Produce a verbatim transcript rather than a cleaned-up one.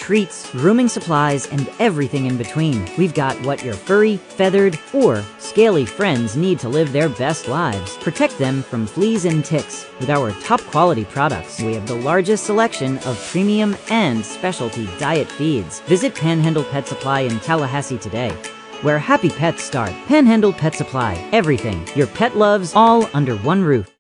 treats, grooming supplies, and everything in between. We've got what your furry, feathered, or scaly friends need to live their best lives. Protect them from fleas and ticks with our top quality products. We have the largest selection of premium and specialty diet feeds. Visit Panhandle Pet Supply in Tallahassee today, where happy pets start. Panhandle Pet Supply, everything your pet loves, all under one roof.